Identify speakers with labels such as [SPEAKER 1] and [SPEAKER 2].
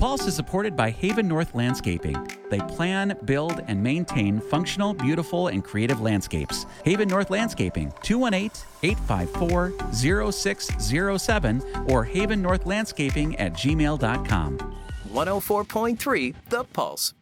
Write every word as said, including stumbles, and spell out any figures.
[SPEAKER 1] Pulse is supported by Haven North Landscaping. They plan, build, and maintain functional, beautiful, and creative landscapes. Haven North Landscaping, two one eight, eight five four, zero six zero seven or haven north landscaping at gmail dot com.
[SPEAKER 2] one oh four point three The Pulse.